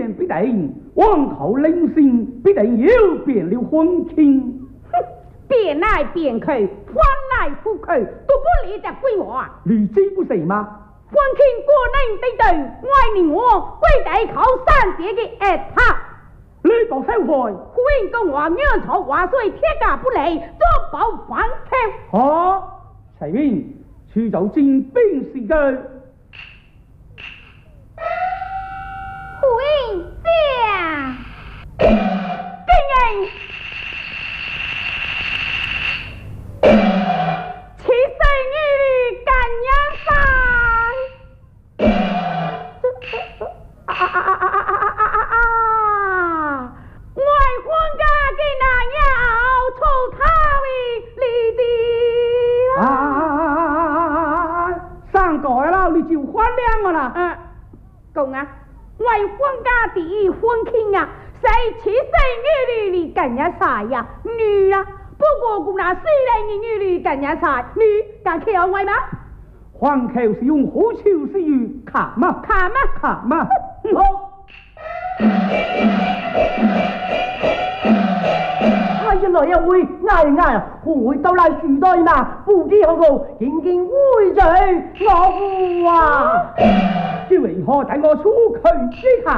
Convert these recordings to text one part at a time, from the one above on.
变必定，往后人心必定又变了婚庆。 变来变去，翻来覆去，都不理这规划。 你知不是吗？ 婚庆过年对对，爱你我归地靠山节的他。 你个后悔， 婚跟我娘朝话水，铁架不离，做保反手。 好，齐云去做精兵士的。 婚家，今日。七岁女的干外婚家给那要出他的你的上改了你就翻脸了啦。 公啊，外婚家第一婚庆啊，谁七岁女的干啥呀？女啊。不过姑那虽然你女的干家菜，女敢口外吗？ 黄口是用何秋是语看嘛？ 看嘛？ 看嘛？ 好。哎呀，来呀喂，嗌啊，回到嚟樹堆嘛，不知好個，見見會嘴我父啊！ 只為何帶我出去之下？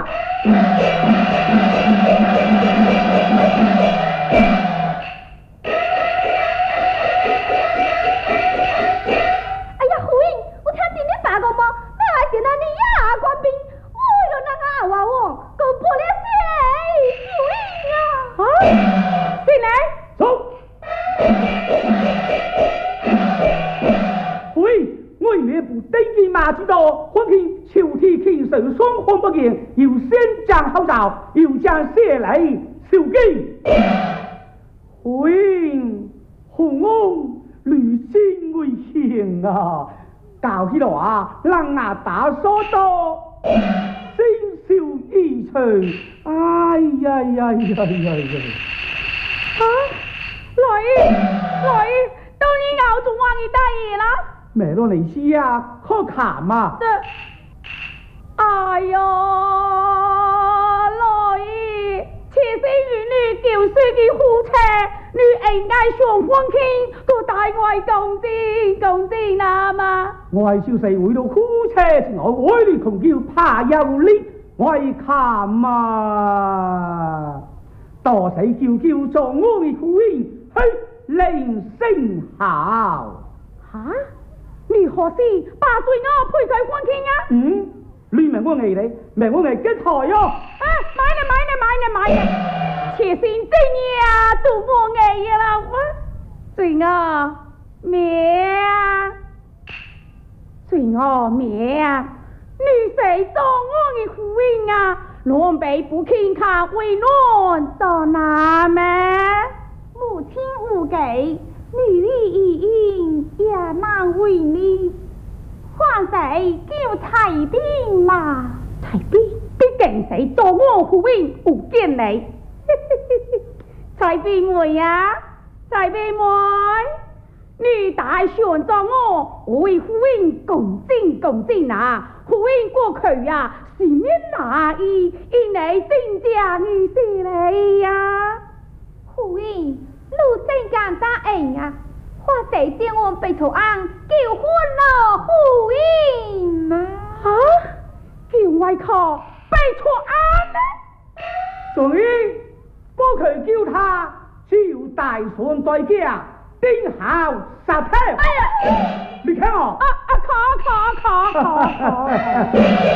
双方不见，又先将口罩，又将血泪受击。喂，洪翁屡经危险啊！搞起来啊，让那大所多，身受异趣。哎呀呀呀呀呀！ 啊，来，到你熬中话你大爷啦！ 没了你西呀，好看嘛？ 哎呦，老爷，七岁女9岁的夫妻，你应该上婚庆，都大爱公正啊嘛！ 我係小社會到夫妻，我愛你同叫怕有力，我係看嘛，多死叫做我嘅婚去令聲效。 吓？你何時把罪我配佢婚慶啊？ 你明我藝你，明我藝嘅台喲！買呢！ 切先真呀，都冇藝啦！罪我命啊！你誰做我嘅婚啊？狼狽不傾卡為亂到哪咩？ 母親無計，女兒已應也難為你。皇帝叫太兵嘛， 太兵必定是做我婚有見你。太兵妹啊，太兵妹，你大選做我為婚共進啊！婚過去啊，是免哪意，因你真正你是你呀？ 婚路真干咋樣啊？我誰叫我被錯案叫婚了婚嘛？ 啊！叫外靠被錯案呢？ 所以不佢叫他就大船對家定好殺他。 哎呀！ 你看我。 靠！